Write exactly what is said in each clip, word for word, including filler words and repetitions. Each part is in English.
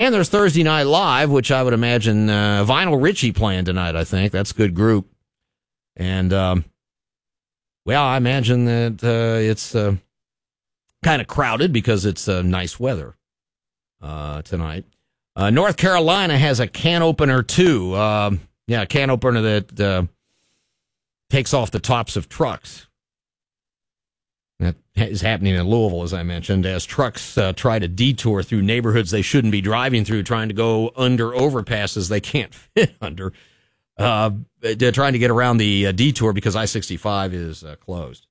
And there's Thursday Night Live, which I would imagine uh, Vinyl Richie playing tonight, I think. That's a good group. And, um, well, I imagine that uh, it's uh, kind of crowded because it's uh, nice weather uh, tonight. Uh, North Carolina has a can opener, too. Um, yeah, a can opener that uh, takes off the tops of trucks. That is happening in Louisville, as I mentioned, as trucks uh, try to detour through neighborhoods they shouldn't be driving through, trying to go under overpasses they can't fit under. Uh, they're trying to get around the uh, detour because I sixty-five is uh, closed.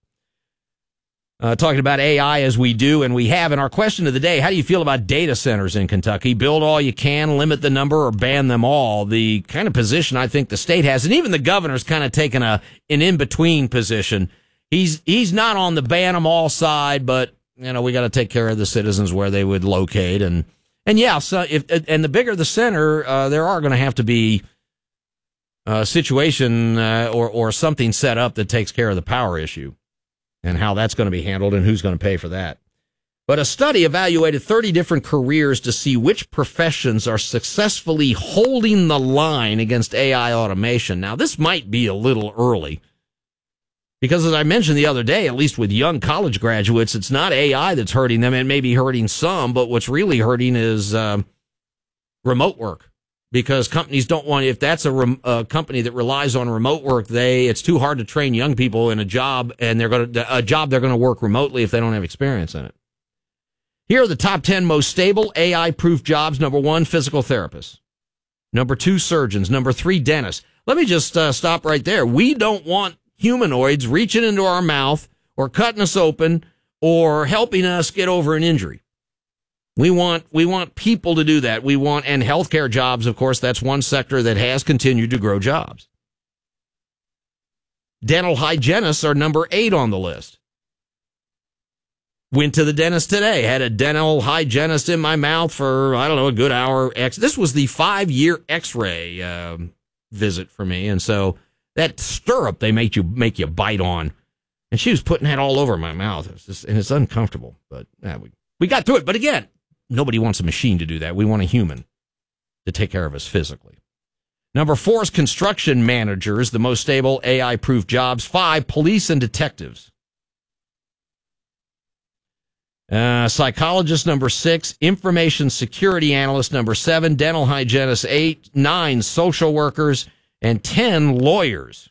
Uh, talking about A I as we do, and we have. And our question of the day, how do you feel about data centers in Kentucky? Build all you can, limit the number, or ban them all. The kind of position I think the state has, and even the governor's kind of taken a an in-between position. He's he's not on the ban them all side, but you know we got to take care of the citizens where they would locate, and and yeah, so if and the bigger the center, uh, there are going to have to be a situation uh, or or something set up that takes care of the power issue, and how that's going to be handled, and who's going to pay for that. But a study evaluated thirty different careers to see which professions are successfully holding the line against A I automation. Now, this might be a little early. Because as I mentioned the other day, at least with young college graduates, it's not A I that's hurting them. It may be hurting some, but what's really hurting is um, remote work. Because companies don't want, if that's a, rem, a company that relies on remote work, they it's too hard to train young people in a job, and they're going to a job they're going to work remotely if they don't have experience in it. Here are the top ten most stable A I-proof jobs. Number one, physical therapists. Number two, surgeons. Number three, dentists. Let me just uh, stop right there. We don't want humanoids reaching into our mouth or cutting us open or helping us get over an injury. We want we want people to do that. We want, and healthcare jobs, of course, that's one sector that has continued to grow jobs. Dental hygienists are number eight on the list. Went to the dentist today, had a dental hygienist in my mouth for, I don't know, a good hour. This was the five-year x-ray um, visit for me, and so that stirrup they make you make you bite on, and she was putting that all over my mouth. It's just, and it's uncomfortable, but yeah, we we got through it. But again, nobody wants a machine to do that. We want a human to take care of us physically. Number four is construction managers, the most stable A I-proof jobs. Five, police and detectives. Uh, psychologist, number six. Information security analyst, number seven. Dental hygienist, eight. Nine, social workers. And ten, lawyers.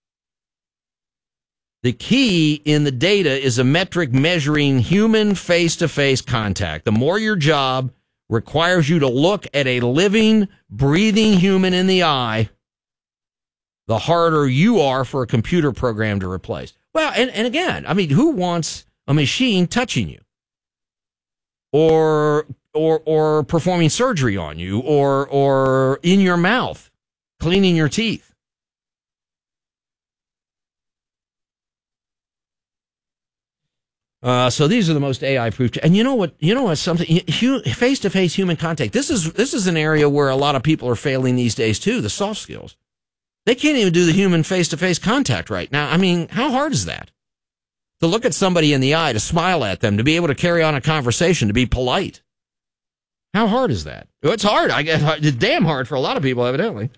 The key in the data is a metric measuring human face-to-face contact. The more your job requires you to look at a living, breathing human in the eye, the harder you are for a computer program to replace. Well, and, and again, I mean, who wants a machine touching you? Or or or performing surgery on you, or or in your mouth, cleaning your teeth. Uh, so these are the most A I-proof. And you know what? You know what? Something face-to-face human contact. This is this is an area where a lot of people are failing these days too. The soft skills. They can't even do the human face-to-face contact right now. I mean, how hard is that? To look at somebody in the eye, to smile at them, to be able to carry on a conversation, to be polite. How hard is that? It's hard. I guess it's damn hard for a lot of people, evidently.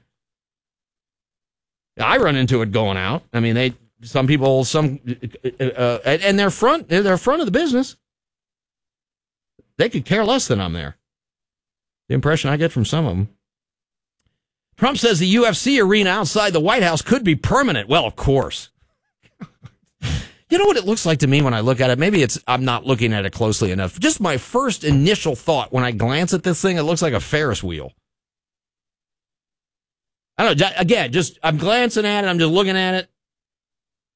I run into it going out. I mean, they some people, some, uh, and they're front, they're front of the business. They could care less than I'm there. The impression I get from some of them. Trump says the U F C arena outside the White House could be permanent. Well, of course. You know what it looks like to me when I look at it? Maybe it's I'm not looking at it closely enough. Just my first initial thought when I glance at this thing, it looks like a Ferris wheel. I don't know. Again, just I'm glancing at it. I'm just looking at it.